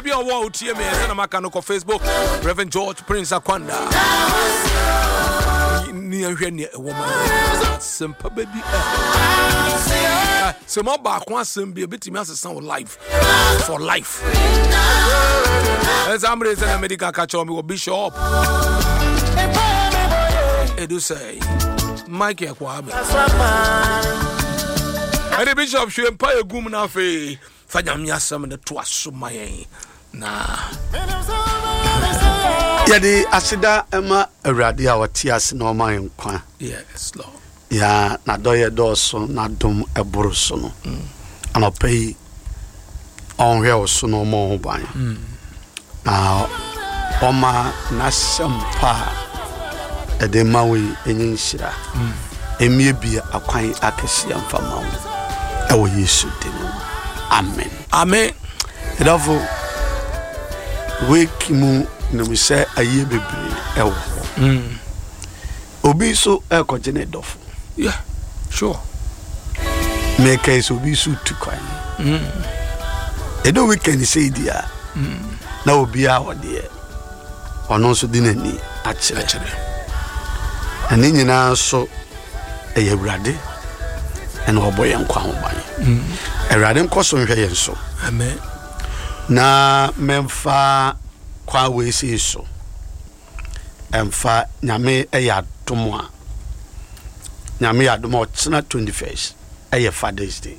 baby on wall TM and Makano Facebook, Reverend George Prince Akwanda. Near a woman, simple baby. So my back wants to be a bit of sound life for life. As I'm raising a medical catch on me will be sharp. I do say, Mike Aquabi. And the bishop should empire a goom now for Fanyamia some the twas my nah. Yadi asida ema awurade a wati ase na oma yenkwa. Yes, Lord. Ya na doye doso na dom eburu so no. Anopai onhwe oso no mo ho ban. Na oma na sempa edemawi enyinsira. Emie bia akwan akese amfama wo. Ewo Yesu dinu. Amen. Amen. Edafo wekimu no we say aye bebre ewo. Obi so ekojene dofo. Yeah, sure. Make case obi so tukwan. Edo we can say dia. Na obi a wode ono so dinani akire. Ani nyina so eyewrade ena oboye nkwa ho ban. Ewrade nkoso nhwe yen so. Amen. Na memfa kwa we si so. Emfa nyame eyadom a. Nyame yadom o tsena 21st eye Father's Day.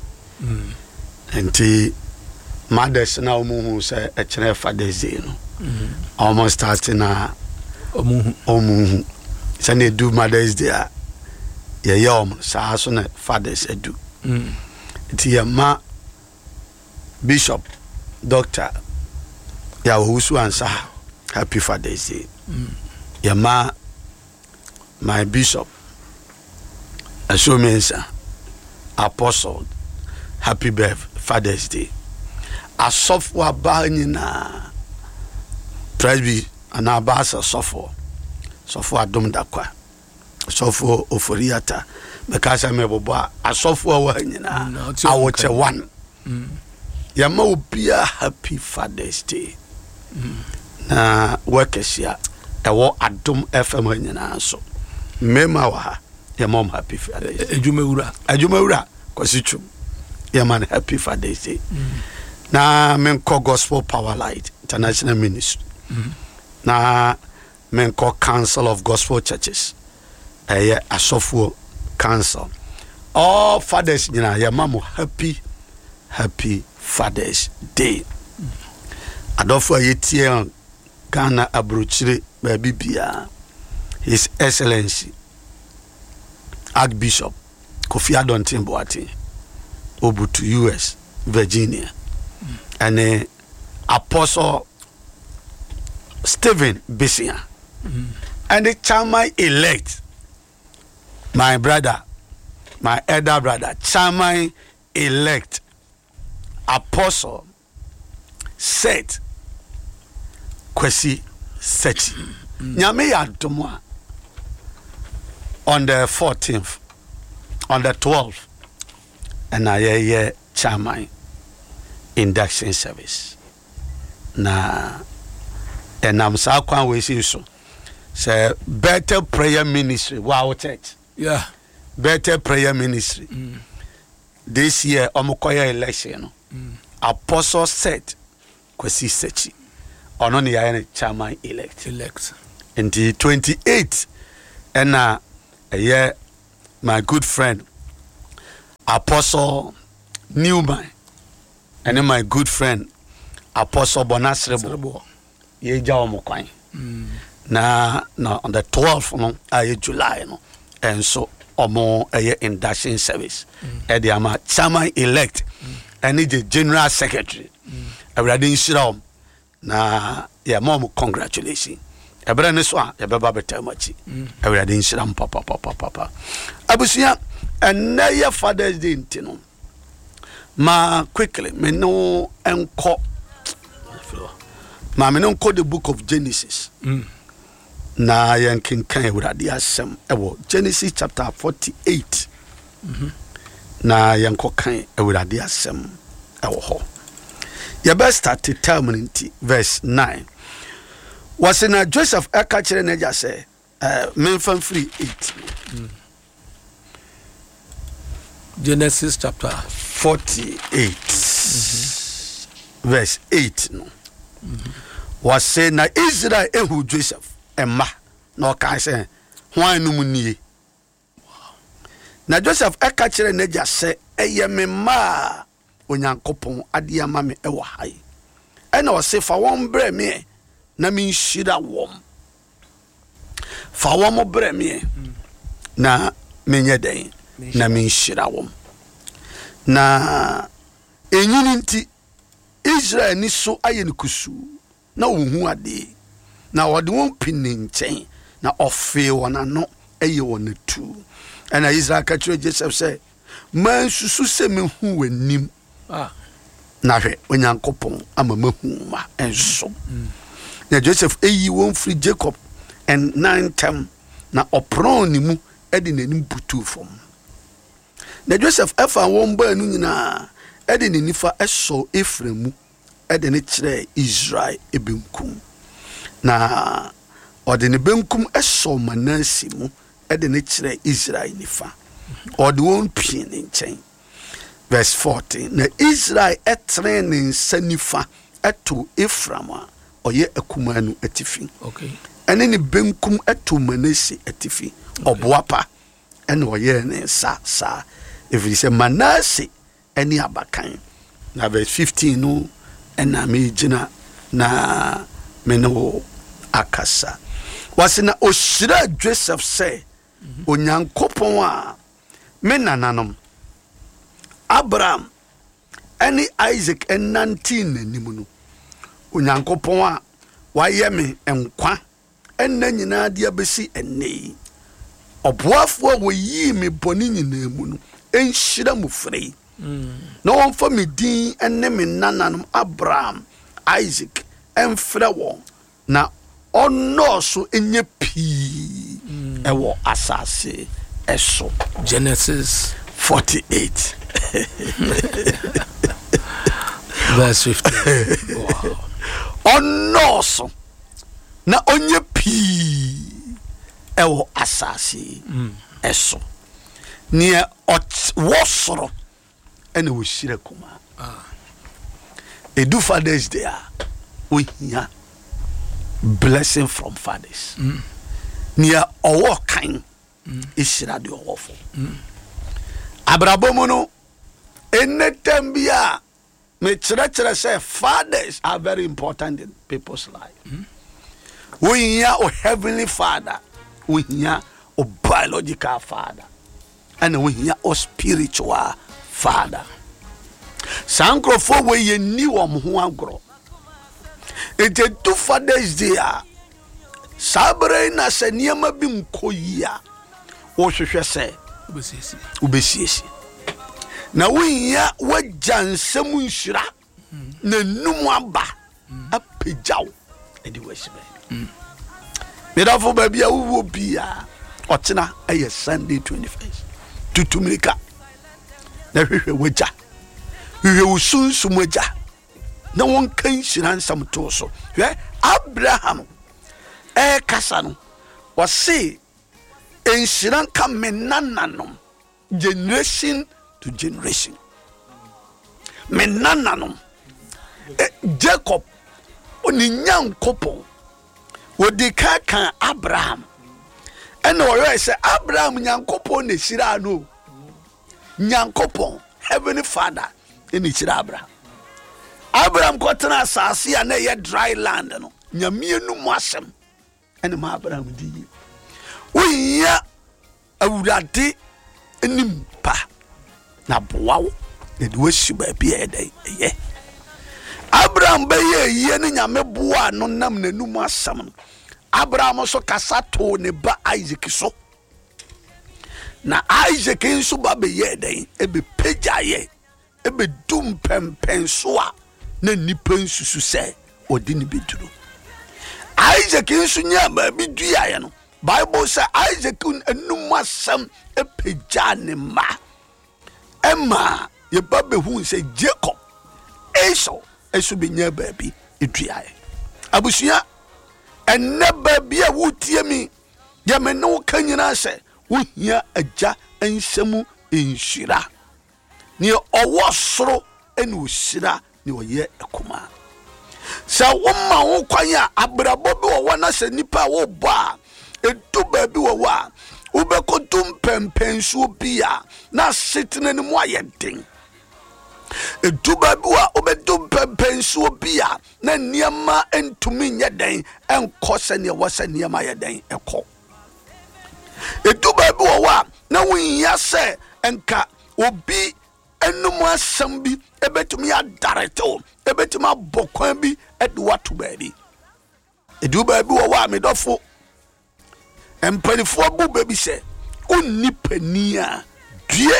Enti mothers na omuhu say e kire Father's Day no. Almost starting na omuhu. Say na do Mother's Day a ye yom sa so na Fathers edu. Enti ya ma Bishop Doctor ya wusu ansa happy Father's Day. Yama my bishop Ashomensa Apostle happy Father's Day. Asofo aba nyina presby anabasa sofo adom dakwa sofo oforiata bekasa mebobo asofo awa nyina awoche one. Yama obia happy Father's Day. Na workesia ewo adom FM nyina so mema wa ha yama happy Father's Day. Ejumewura kwasichu yama happy Father's Day. Na menko Gospel Power Light International Ministry. Na menko Council of Gospel Churches. Asofo Council. All fathers nyina yama mo happy Father's Day. Adolfo yetie Ghana abrochire baby bia His Excellency Archbishop Kofi Adontin Boateng Obutu US Virginia and Apostle Stephen Bisia and the chairman elect my brother, my elder brother, chairman elect Apostle Seth Kwesi Sechi. Nyame yadomwa on the 14th, on the 12th, and I chairman induction service. Na enam sa kwan we si so. Say Better Prayer Ministry, wow church. Yeah. Better Prayer Ministry. This year omukoya election. Apostle Seth Kwesi Sechi. Ono ni ya chairman elect. In the 28th, and my good friend Apostle Newman, and my good friend Apostle Bonasrebo. Ye jaw mo kwan. Na on the 12th no July no, and so omo induction service. E dey ama chairman elect and the general secretary. Everybody in na ya mom congratulations. Ebra ne so a ya beba beta machi. Everybody in papa. Abusia and na Father's Day ntino. Ma quickly me no enko. Ma me no enko the book of Genesis. Na yankin kan Ewurade asem ewo Genesis chapter 48. Na yanko kan Ewurade asem ewo ho. Your best start to term verse 9. Was in a Joseph Ekachere Neja say, Mempham free 8. Genesis chapter 48, verse 8. No. Was say na Israel ehu Joseph Emma no kan say hwan no munie. Na Joseph Ekachere Neja say eye me ma Onyankopon ade ama me ewo hai. Ena o se fa won bre me na me nhira wom. Fa won bre me na menye den na me nhira wom. Na enyini nti Israel ni so aye ne kusu na ohu ade na wode won pini nchen na ofe wona no eye wona tu. Ena Israel ka kire Joseph say man susu se me hu wanim. Na hwe Onyankopon ama mahu ma enso. Na Joseph eyi won free Jacob and 9 term na opron ni mu e de nanim butu fom. Na Joseph efa won ba nu nyina e de nifa eso Efraim mu e de ne kire Israel ebenkum. Na ode ne benkum eso Manase mu e de ne kire Israel nifa. Ode won pie ne nchen. Verse 40. Na Israel etraining sanifa eto Ephraim oye akumanu atifi. Okay. Ene ni benkum eto Manase atifi. Oboapa ene oye ne sa. If you say Manase ene abakan. Na verse 15 no ena me gina na meno akasa. Wasina oshira Joseph say Onyankopon a me nananom Abraham any Isaac and 19 nimu no Onyankopon a waye me enkwa enna nyina de abesi enne oboafo wo yi me boni nyina mu no enhyira mu frei na won fa me din enne me nananom Abraham Isaac enfra wo na ono so enye pii ewo asase eso. Genesis 48 verse 15. Wow. Ono so na onye pii ewo asase eso. Ni wosoro ene wo shire kuma. Edu fathers there we hear blessing from fathers. Near owo kan ishira de owofo. Abrabomo no enetem bia me chere say fathers are very important in people's life. We hear o heavenly father, we hear o biological father, and we hear o spiritual father. Sankrofo we ye ni wom ho agro. Ete two fathers there. Sabre na se niema bi nkoyia. Wo hwehwe se ubesiesi. Na winya wajansem nhira na num aba apejaw edi wasibe. Medafo baby a wo bia otena aye Sunday 21st tutumrika na hwehwe waja hwehwe usunsum waja na won kan hira nsam to so hwe Abraham kasa no wase enhira ka menananom generation to generation menananom Jacob oni Nyankopon wodi kan Abraham ena oyo say Abraham Nyankopon ne hira no Nyankopon heavenly father eni hira Abraham kotena asase ya na ye dry land no nyame enu mu asem ene ma Abraham di wiya awurade enim pa na boawo na de wasi ba bia edai ye Abraham be ye ne nyame boa no nam na enu mu asem no Abraham so kasa to ne ba Isaac so na Isaac nso ba be ye edai ebe pejaye ebe dum pempen so a na nipa nsusu se odi ni beduru Isaac nso nya ba bi duaye no Bible say Isaac enum asem epeja ne ma Emma ye babe hu say Jacob Esau esu binya baabi eduae abusua enne baabi a wotie mi ye me no kanyina se wo hia agya ensemu enhyira ne owo soro ene osira ne oye ekoma sa wo ma wo kwan a abrabo bi wo na se nipa wo ba edu baabi wo wa wo be kodum pempensuo bia na setene ne mo ayeden edu baabi wa wo be dum pempensuo bia na niema entumi nyeden enko se ne wo se niema yeden ekọ edu baabi wo wa na wo hia se enka obi enum asam bi ebetumi adareto ebetumi abokwan bi edwato baabi edu baabi wo wa medofo empanifo bu baabi se onni pani a due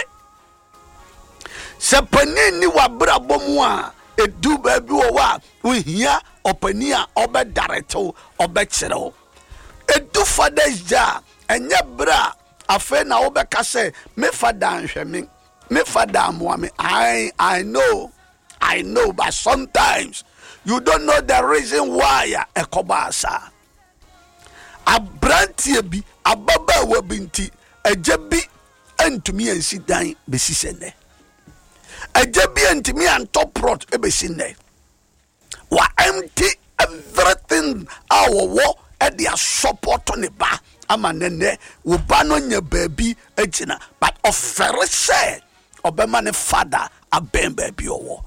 se pani ni wabrabɔ mu a edu baabi wo wa wo hia opani a obadareto obekyerew edu Father's Day enye bra afa na wo beka se me fada nhweme me father Muhammad, I know, but sometimes you don't know the reason why ekobasa. Abrantie bi ababa wabinti ejebi entumi ensidan besisene. Ejebi entumi antoprot ebesine. Wa empty everything our war at their support on the bar. Amanene wo ba no nya baabi agina but ofere say obema ne father abem baabi owo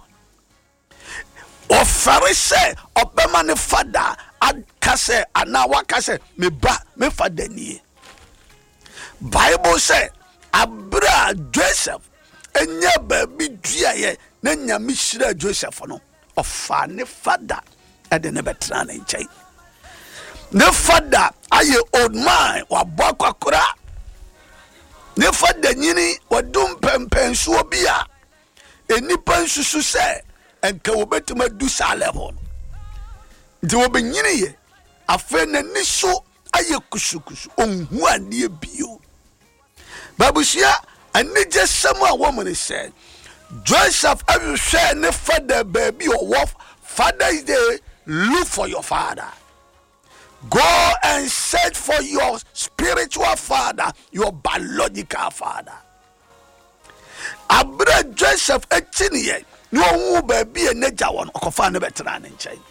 ofere say obema ne father akase ana wakase me ba me father nie Bible say abra Joseph enya baabi duaye na nya mishira Joseph no ofa ne father ede ne betra ne nkyai ne father aye old man wa bokwakura ne father nyini wadum pempensuo bia enipa nsusu se enka wobetuma du sa level nti wobenyini ye afa na niso aye kusukusu onhu ade bio babusia anije samu a woman said Joseph have share ne father baby or wolf Father's Day look for your father. Go and search for your spiritual father, your biological father. Abra Joseph echiniye no baby e neja won okofa ne betra ne nchen.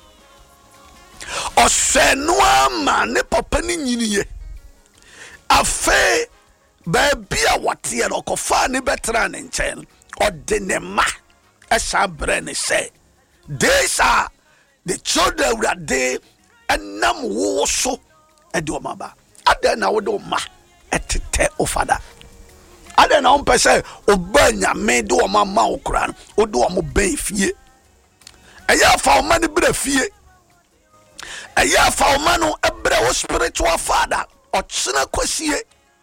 Osenoa ma ne papa ni nyiniye. Afe baby a watie okofa ne betra ne nchen. Odenema esa bre ne say. These are the children that they enam wo so ediomaba adena wo do ma etete o father adena on pese obanya me do ma ma okran o do mo ben fie eya fa o ma ne bra fie eya fa o ma no ebra wo spiritual father o kyena kwasie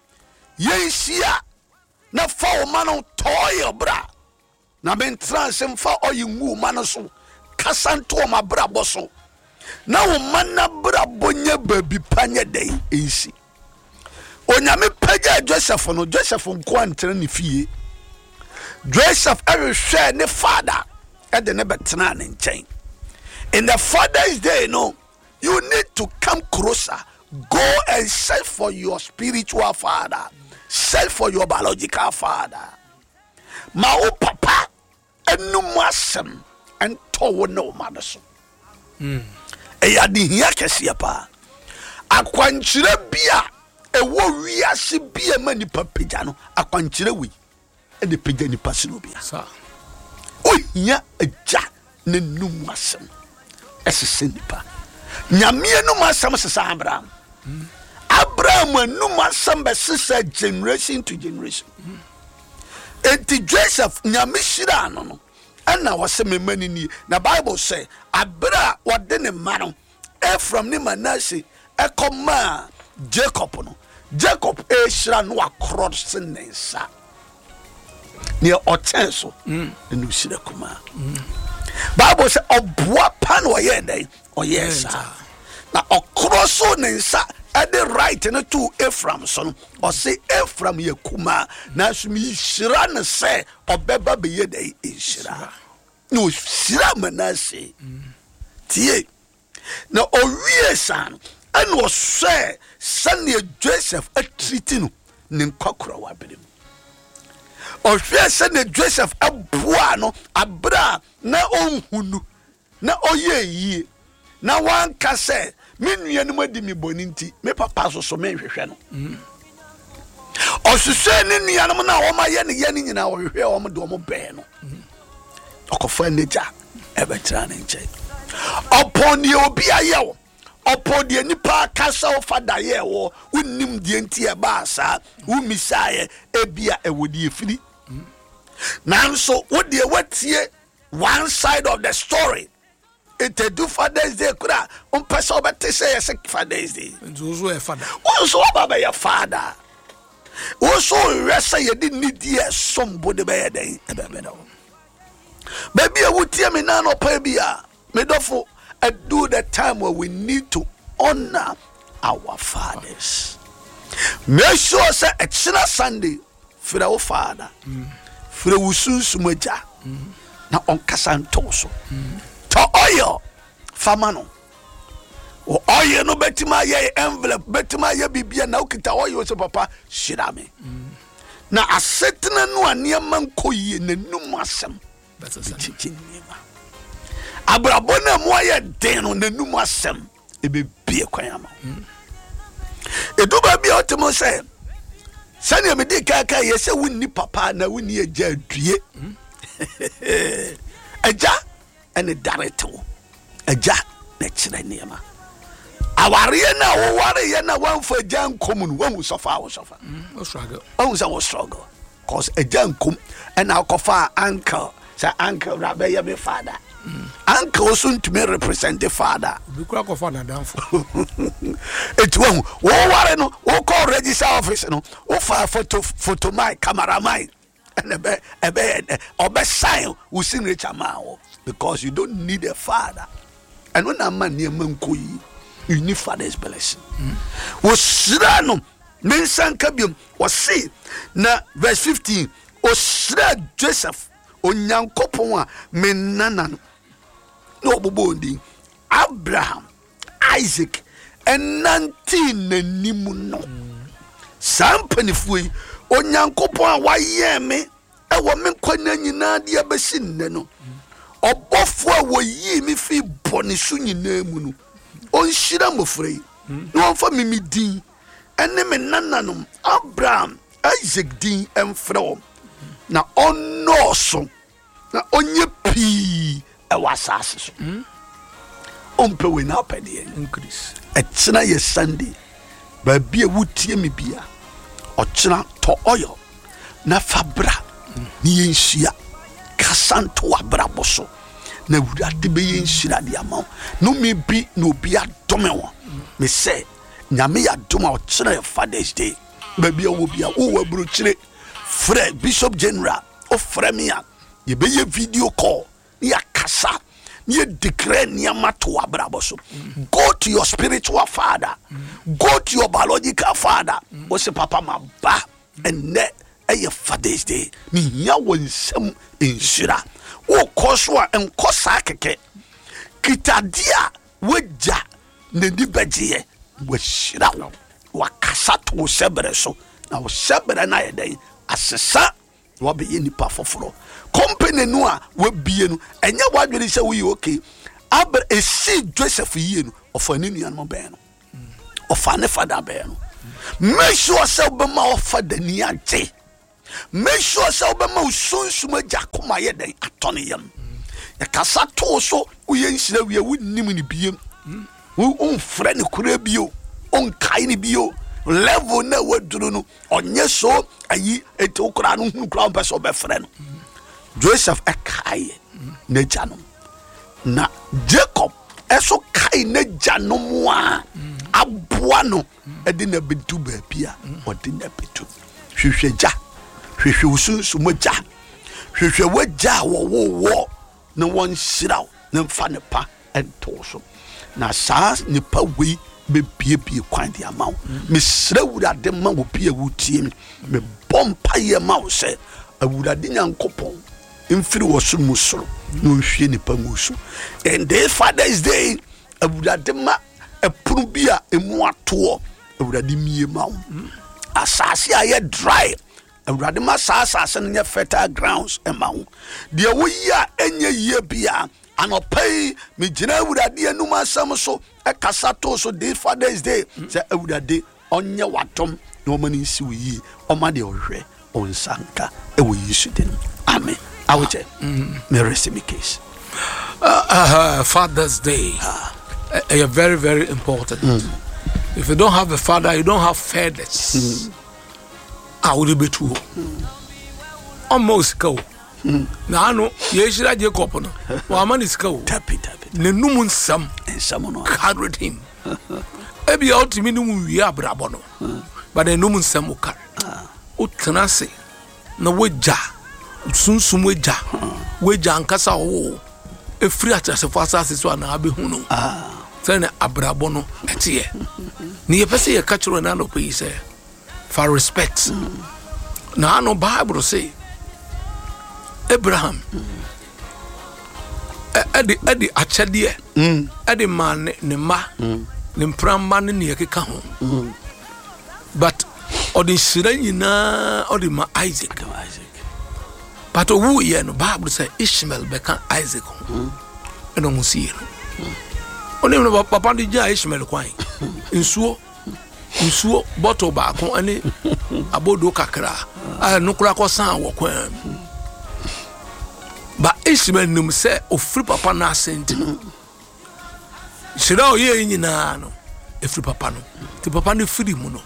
yensia na fa o ma no toy bra na ben transem fa oyingu ma no so kasanto ma bra boso na wo manna bra bonya baby panye dey ensi onyame pagya Joseph no Joseph nko antere ne fie Joseph ehwehwe ne father ede ne betena ne nchen in the Father's Day no you need to come closer go and search for your spiritual father search for your biological father ma o papa enum asem ento wo no madaso eya di hia kese pa akwankyere bia ewo wiase bia mani papeja no akwankyere wi e de peja ni pasino bia sa o hia agya na num asem esese nipa nyame num asem sesa Abraham num asem be sesa generation to generation enti Joseph nyame shira no ana wase memani ni na Bible say abra wode ne mano Ephraim ni Manasseh ekoma Jacob no Jacob shira no across nensa ne otenso enu shira kuma Bible say oboa pan oye den oyesa na across nensa at the right and to Ephraim son or say Ephraim ye kuma na sumi shira ne say obeba be ye dey shira no sira Manasseh tie na owie san and was say Sunday Joseph a treating nin kokora wa bedem o hwe Sunday Joseph aboa no abra na onhunu na oye na wan ka say me nua no madi mi boni nti me papa so me hwehwe no o hwehwe ne nua no na wo ma ye ne nyina wo hwehwe wo mo do mo be no okofa neja e be tra ne nche upon the obi ayewo upon the nipa kasa of father ye wo unnim die nti e ba sa wo misaye ebia e wodi efiri nanso wo de watie one side of the story it do Father's Day kura pesa obete say yes Father's Day nzo e father so baba ya father wo so resa ye di need somebody be den e be no baby e wutie me na no pa bia medofo do the time where we need to honor our fathers. Make sure say it's not Sunday for our father. For the ususumaja. Na on kasantoso. To oil famano. O oil no betima ye envelope betima ye bibia na ukita oil so papa shirame. Na asetna no aniema nkoyi na num asem. That's a Sunday. Abrabona moye den on the num asem e be bie kwan ama. Edu ba bia otimo say sani me di kaka ye se wonni papa na wonni agya adue. Agya ene director. Agya na kire niema. Aware na wo ware ye na wanfa agya nkom no wahu sofa wo sofa. O struggle. Oh so wo struggle. Cause agya nkom and akofa uncle. Say uncle rabbe ye me father. Uncle soon to me represent the father. We crack off on a down for it won't. Oh, no, oh, call register office, no, oh, photo my camera, mine, and a bed, or best sign who sing rich amount because you don't need a father. And when a man near Munkui, you need father's blessing. Was Srano, Mensan Kabium, was see, na verse 15, was Sra Joseph, on young Kopoma, Menanan. No bondi Abraham Isaac and 19 nimuno sampani fui onyankopon wa ye me e wo me kwana nyina de abesin ne no obofo a wo yi mi fi boni su nyina mu no onhira mofrei no onfa mi din ene me nananom Abraham Isaac din emfro na onnoso na onye pi e wasase so ompe we na pede increase etina ye Sunday ba bia wutie me bia ochina to oil na fabra ni yenhia kasanto abraboso na wurade be yenhira de ama no me bi no bi adome wo me say nyame ya doma ochina ye Father's Day ba bia wo bia wo waburu chire Fred Bishop General of Fremia ye be ye video call ya kasa ye declare nyama to abraboso. Go to your spiritual father, go to your biological father. What's papa ma ba and ne a Father's Day me ya won sem insira wo koswa en kosakeke kitadia weja ne di beje we shira wa kasa to sebre so na wo sebre na ye den asesa wo be ye nipa foforo company no a we bie no enya wadwere se we okay aber esi Joseph yie no ofani nuan mo be no ofane father be no make sure say be ma ofada ni age make sure say be ma usunsuma jakoma ye den atone yam ya kasa to so we nhira we wunnim ni biem un frɛ ne kura bio on kai ni bio level na waduru no onye so ayi eto kura no hu kura person be frɛ no Joseph kai ne janom na Jacob eso kai ne janom a aboa no edi na bedu ba bia odi na bedu hwehweja hwehwe usunsu moja hwehwe waja wo na won shiraw na mfa ne pa ento so na saa nipa wei be bie kwan dia mawo me srawurade ma wo bia wutie me bompa ye mawo se awurade nyankopon mfiri wo so musoro no hwie nipa mu so. And this Father's Day awurade ma epunu bia emu ato awurade mie ma wo. Asase aye dry awurade ma asase no nye fertile grounds ema wo. De wo yi a enye yie bia anopai me gina awurade anum asam so ekasa to so this Father's Day say awurade onye watom no mani nsi wo yi oma de ohwe onsanka e wo yi su den. Amen. I will tell me rest in my case. Father's Day are very, very important. If you don't have a father, you don't have fathers. I would be true. Almost go. Now I know Yeshua Jacob. Well, man is go. Tap it. Nenumun Sam And someone carried him. Every ultimate we are brabono. But the Numun Sam will carry. Utanase. No wager. Sunsum weja ankasa wo efri atase fasase so na abehunu sene abrabo no etie ni yepese ye ka kiro na no pay say for respect na no Bible say Abraham edi achade edi man ne ma ne mpramba ne yekeka ho but odi shira nyina odi ma Isaac. But who ye no Bible say Ishmael become Isaac. And on see no. Only no papa di ja Ishmael kwan. Nsuo bottle ba kon ani abodo kakra. Ah no kura ko san wo kwan. Ba Ishmael nim say ofri papa na asenti no. Shira o ye nyina no. Efri papa no. Ti papa no firi mu no.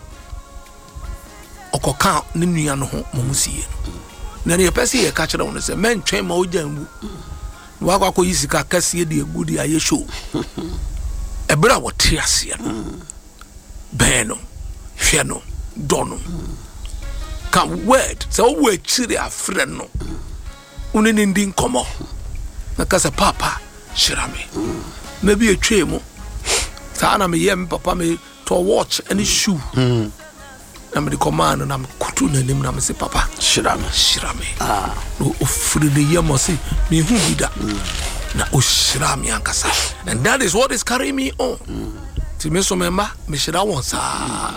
Okoka ne nua no ho mo sie no. Na ne pese ye ka kire won se men twen ma ojanwu wa kwa ko yisika kase de egudi aye show ebra wo tiase no beno hwe no dono ka word so wo akire afre no unini ndi nkomo na kasa papa shirame na bi etwe mu sa na me yem papa me to watch any shoe na me command na me kutu na nim na me say papa shirame no ofri de yem say me hu bida na o shirame ankasa and that is what is carrying me on ti me so memba me shira won sa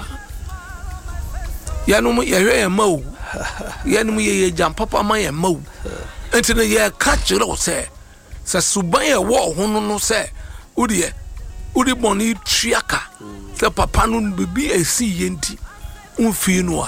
yanum ye hwe ma o yanum ye jam papa ma ye ma o enti na ye ka kire o say suban ye wo ho no say udi boni triaka say papa no bibi esi yenti unfi no a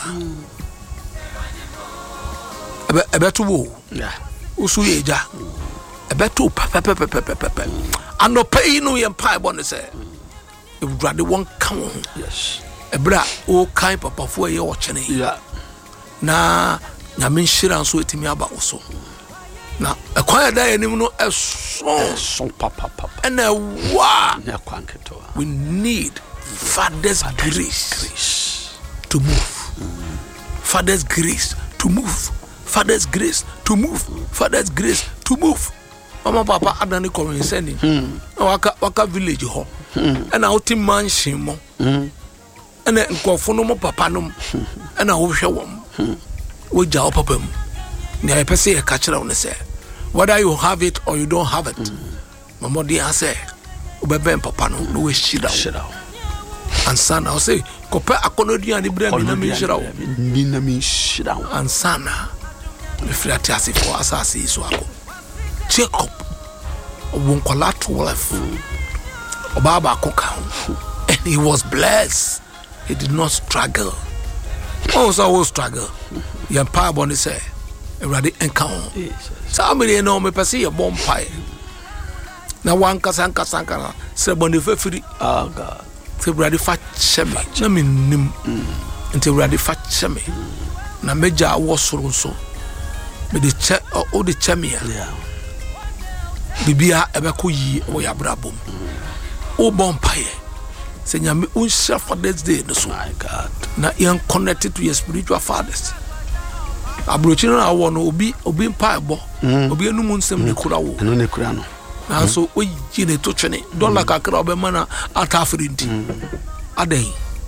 ebeto wo usu yeja ebeto papa anopai no ye mpa bo ne say ewurade won kan ho yes ebra o kan papa fo ye wo chene na nyame nhira nso etimi aba wo so na ekwaya da enim no eso papa and wa na kwanketo we need father's grace to move. Father's grace to move. Father's grace to move. Father's grace to move. Mama papa adani korin seni. Waka village ho. And outi mansion mo. And nkofo no mo papa no. And wo hwe wom. We ja papa mu. Na e pese e ka kire won say whether you have it or you don't have it. Mama dia say obeben papa no we shira. And son I say kopa akonodua ni bra mi na mi shira wo and sana me frati asifo asase so ako Jacob won kola 12 obaba akoka and he was blessed. He did not struggle. Also was struggle. Your pa boni say ready encounter somebody no me pese your bomb pie na wan kasanka se boni fefiri oh God February fa cheme na me nim until February fa cheme na meja wo soro so me de che o de cheme ya bibia ebeko yi wo ya brabom o bompaye se nyame unshare Father's Day no so my God na you connected to your spiritual fathers abrochi na wo no obi mpa ebo obi enum nsem ne kura wo eno ne kura no na so oyi ne to twene don la kakra obema na atafiri ndi adai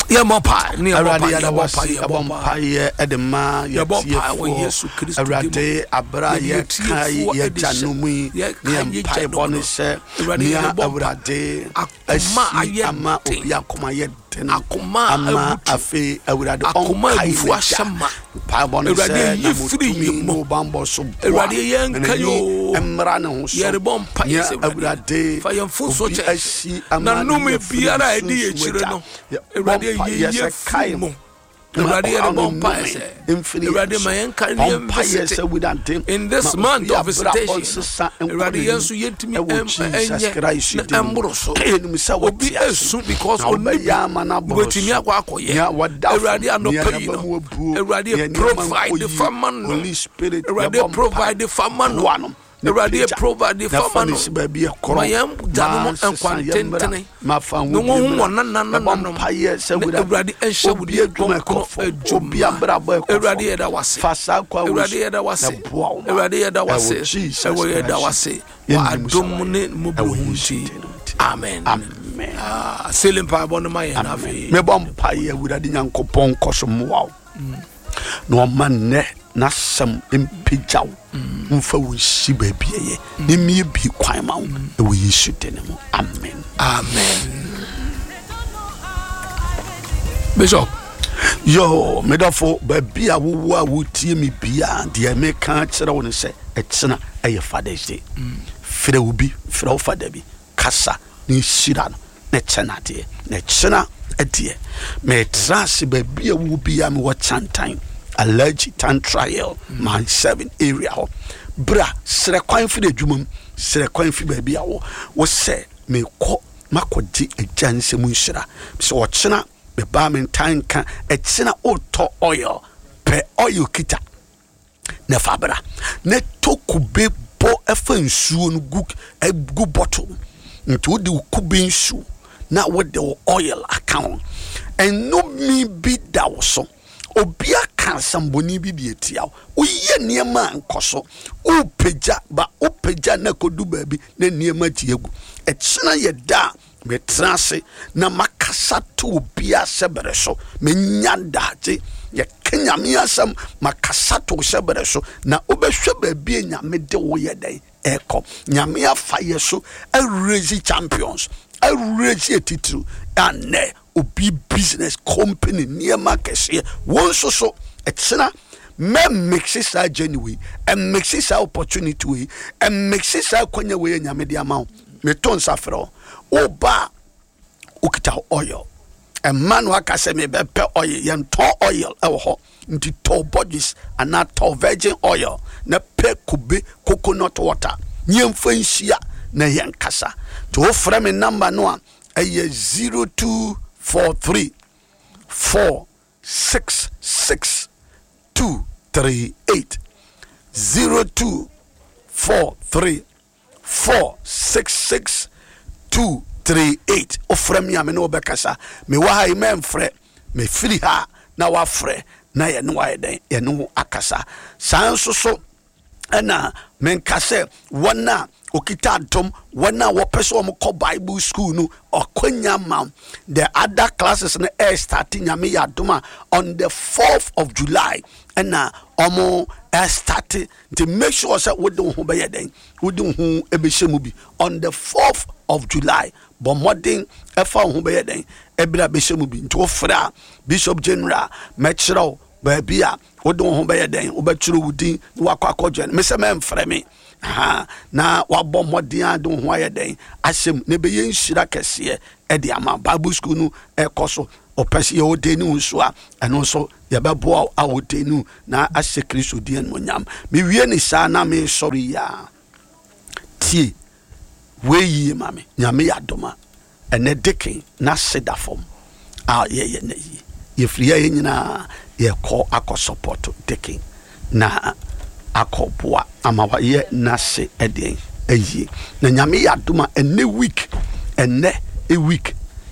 Ye mo pa ni Awurade yɛbɔ ye edema ye tiefo Awurade abra ye kai ye janumi ye pai bone se ni Awurade asi ama obi akoma ye ama afi Awurade onkai fuashama pai bone se na mutumi mo bambo so Awurade ye nkayo emra ne ho so ye rebon pa ye Awurade fa ye mfunso che asi ama na numi biara edi ye chire no Awurade ye kai mo Awurade ye rebon pa ye Awurade ma ye nkari in this month of visitation Awurade ye so yetimi enye na embroso obi esu because obi wetimi akoye Awurade anope no Awurade provide the famano Awurade provide the famano Awurade provide the famano mayam danu enkwantentene no won na Awurade ehye wudi obi abrabo Awurade eda wase Awurade eda wase Awurade eda wase Awurade eda wase wa adom ne mobunti amen selim pa bono maye na fe me bom pa ye Awurade Nyankopɔn kosomoa no man na sam impijaw mfa wo si baabi ye ne mi bi kwan ma wo e wo Yesu denemo amen Bishop yo medafo baabi a wo a wo tie mi bia de me kan kire wo ne se etena eye Father's Day frɛ wo bi frɛ wo father bi kasa ne shira no ne kyena de ne kyena adie me trase baabi a wo bia me wo chantan allergic tan trial man 7 area ho bra sere kwan fi adwumam sere kwan fi baabi a wo se me kɔ makɔdi agyanse mu nhyira so ɔkyena be ba me tanka ɛkyena otɔ oil pe oil kita na fabra na tokube bo ɛfa nsuo no gu bottle nti wo de kube nsuo na wo de oil account eno mi bi da wo so obia kan samboni bi bi etia wo ye niema nkoso o pagya na kodu baabi na niema tiegu ɛkyena ye da me trase na makasa to obia sebere so menya daje ye kenya mi asam makasa to sebere so na obehwe baabi nyame de wo ye den eko nyame afa ye so raise champions raise title and obi business company niema kese won so etena me mix it genuine and mix it opportunity we and mix it kwanya we nyame de ama me ton safro oba ukita oil and man waka se me bepe oil yen ton oil ewo ho nti to bodies and not to virgin oil na pe kube coconut water nyemfa nhia na yen kasa to ofra me number no a 0243 466 238 0243 466 238 ofrem ya me no bekasa me wa ha me mfre me firi ha na wa frɛ na ye no wa den ye no akasa sanso so na men kase wona okita dom wona wo person mo ko Bible school no okonya ma the other classes na starting nyame ya doma on the 4th of July na omo starting to make sure say we don't ho be den we don't ho ebehemu bi on the 4th of July but modern efa ho be den ebira behemu bi nto fra Bishop General mechiro baabi a wo don ho be den wo beturo wudin wakwakojo me se me mfrɛ me na wabɔ modern don ho ayeden asem ne be yenhyira kese e de ama Bible school no ekoso opese ye odeni so a eno so ye bebo a odeni na ase Kristo di en monyam me wie ni sa na me sorry ya tie we yi mame nyame yadoma ene deken na seda fom a ye na yi ye free ye nyina ye call akọ support deken na akọboa amawa ye na se eden eyi na nyame yadoma ene week ene a week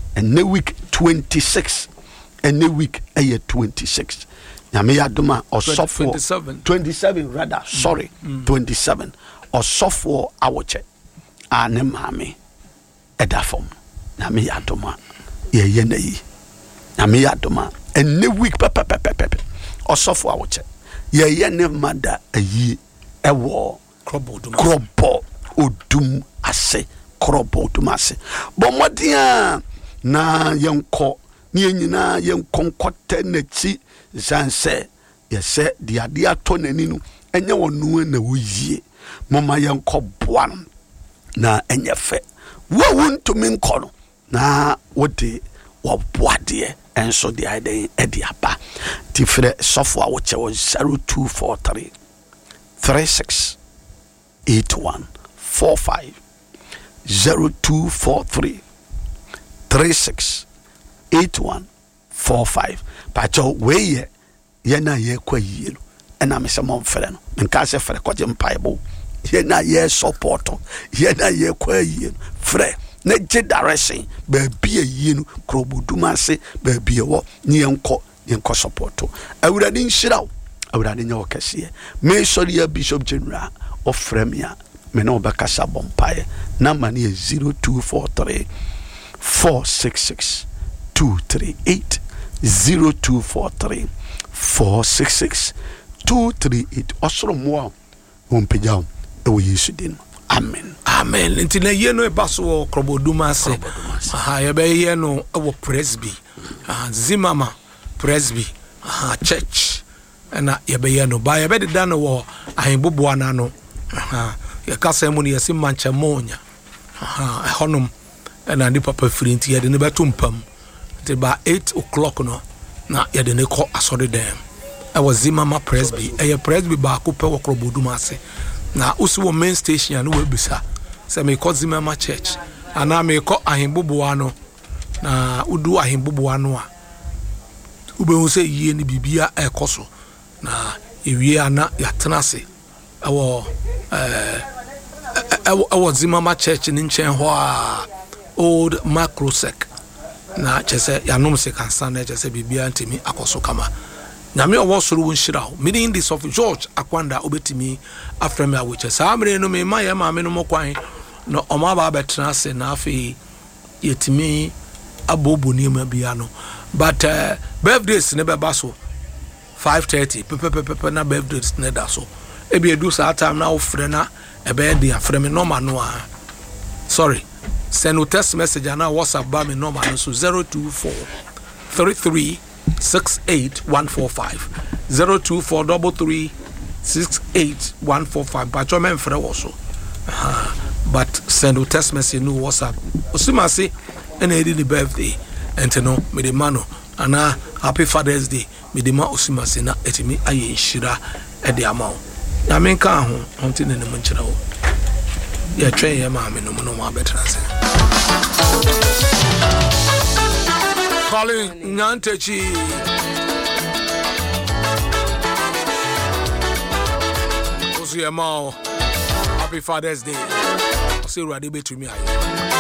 26 ene week 26 nyame yadoma osofo 27 rather sorry 27 osofo awoche ane mame edafom nyame yadoma ye na yi Nyame yadoma ene week pepepepepe osofo awoche ye ne mada ayi ewo krobo odum ase krobo odum ase bomodia na yenko ni nyina yenkonkote nachi zanse yese diade ato nani no enye wonu na woyie moma yenko boa no na enye fe wo wuntumi nko no na wode wo boade enso de iden ediaba tifre software which was 0243 36 81 45 0243 36 81 45 pacho weye yena ye kwa yelo ena me se mo fere no nka se fere ko je mpaibo yena ye support yena ye kwa yelo fere na je direction ba bia yenu kroboduma se ba bia wo ni yenko support awurade nhiraw awurade nya okese me sori ya Bishop General of Fremia me no bakasa bompae number ni 0243 466 238 0243 466 238 osoro mo wonpejao ewo Yesu din. Amen. Amen. Nti na ye no ebaso kroboduma se. Ye be ye no ewo presby. Zimama presby. Church. Na ye be ye no ba ye be de no wo ahembobo ana no. Ye kasa mu ne yesi mancha monya. Honum na ni papa firi nti ye de ne beto mpam. Nti ba 8 o'clock no na ye de ne ko asode dem. Ewo Zimama presby. Ye presby ba ko pe wo kroboduma se. Na usi wo main station anu webisa se me ko Zimama church ana me ko ahembobo ano na udu ahembobo ano a ube se yie ni bibia ekoso na ewie ana yatenase ewo Zimama church ni nchen ho a old macrosec na chese yanom se kansa na chese bibia ntimi akoso kama Nyame owo soro wonhira meaning this of George Akwanda obetimi afreme awoche saamre no me maye ma me no mokwan no oma ba betena se na afi yetimi abobo ni ma bia no but birthdays ne beba so 5:30 pepe na birthdays ne da so e bi edu sa time na ofre na e be dey afreme normal no a sorry send a text message na WhatsApp ba me normal no so 024 33 68145 02433 68145 but your men for also but send a text message no WhatsApp osima say any the birthday and no me the mano ana happy Father's Day me the ma osima say na etimi aye nhira e de amao na men ka ho onti ne mo nchira wo ya twen ye ma me no ma betra say calling Nyantechi Osiyamao happy Father's Day. I say ready to me.